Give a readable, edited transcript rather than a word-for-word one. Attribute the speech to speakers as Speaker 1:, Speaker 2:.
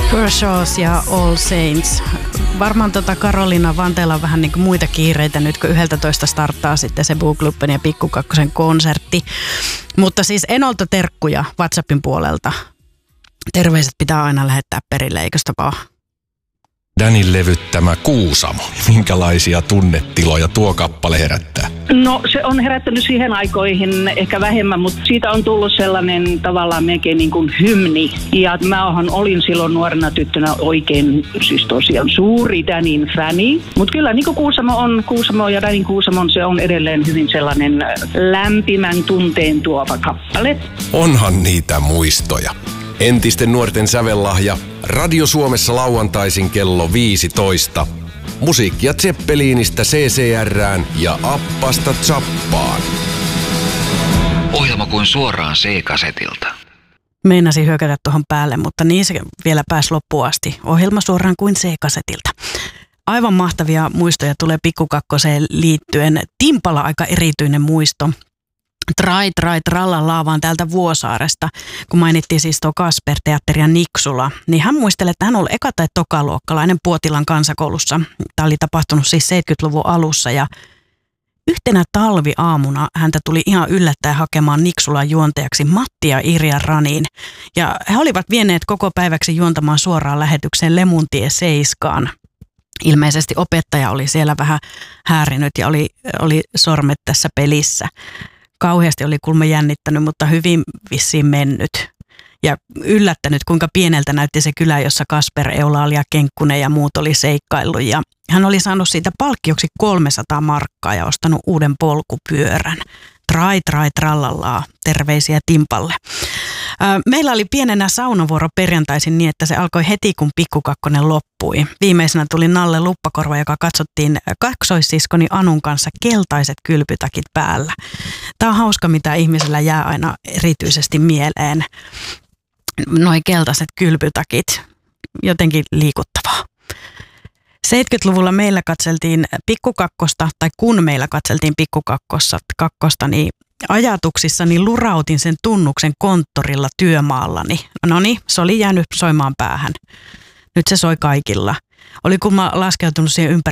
Speaker 1: Kershaws ja All Saints. Varmaan Karoliina Vanteella on vähän niin kuin muita kiireitä nyt, kun 11 starttaa sitten se Bugluppen ja Pikku Kakkosen konsertti. Mutta siis Enolta terkkuja WhatsAppin puolelta. Terveiset pitää aina lähettää perille, eikö sitä vaan?
Speaker 2: Danin levyttämä Kuusamo. Minkälaisia tunnetiloja tuo kappale herättää?
Speaker 3: No se on herättänyt siihen aikoihin ehkä vähemmän, mutta siitä on tullut sellainen tavallaan melkein niin kuin hymni. Ja mähän olin silloin nuorena tyttönä oikein, siis tosiaan suuri Danin fäni. Mutta kyllä niin kuin Kuusamo ja Danin Kuusamon se on edelleen hyvin sellainen lämpimän tunteen tuova kappale.
Speaker 2: Onhan niitä muistoja. Entisten nuorten sävellahja. Radio Suomessa lauantaisin kello 15. Musiikkia Zeppelinistä CCR:ään ja Appasta Zappaan.
Speaker 4: Ohjelma kuin suoraan C-kasetilta.
Speaker 1: Meinasin hyökätä tuohon päälle, mutta niin se vielä pääsi loppuun asti. Ohjelma suoraan kuin C-kasetilta. Aivan mahtavia muistoja tulee Pikku Kakkoseen liittyen. Timpala aika erityinen muisto. Trai trallallaa vaan täältä Vuosaaresta, kun mainittiin siis tuo Kasper-teatteri ja Niksula, niin hän muistelee, että hän oli eka- tai tokaluokkalainen Puotilan kansakoulussa. Tämä oli tapahtunut siis 70-luvun alussa ja yhtenä talviaamuna häntä tuli ihan yllättäen hakemaan Niksulan juontajaksi Matti ja Irja Raniin. Ja he olivat vieneet koko päiväksi juontamaan suoraan lähetykseen Lemuntie 7. Ilmeisesti opettaja oli siellä vähän häärinyt ja oli sormet tässä pelissä. Kauheasti oli kulma jännittänyt, mutta hyvin vissiin mennyt. Ja yllättänyt, kuinka pieneltä näytti se kylä, jossa Kasper Eulaali ja Kenkkunen ja muut oli seikkaillut. Ja hän oli saanut siitä palkkioksi 300 markkaa ja ostanut uuden polkupyörän. Trai trallallaa. Terveisiä Timpalle. Meillä oli pienenä saunavuoro perjantaisin niin, että se alkoi heti, kun Pikku Kakkonen loppui. Viimeisenä tuli Nalle Luppakorva, joka katsottiin kaksoissiskoni Anun kanssa keltaiset kylpytakit päällä. Tämä on hauska, mitä ihmisellä jää aina erityisesti mieleen. Noi keltaiset kylpytakit, jotenkin liikuttavaa. 70-luvulla meillä katseltiin Pikku Kakkosta, tai kun meillä katseltiin Pikku Kakkosta, niin ajatuksissani lurautin sen tunnuksen konttorilla työmaallani. Noniin, se oli jäänyt soimaan päähän. Nyt se soi kaikilla. Oli kun mä laskeutunut siihen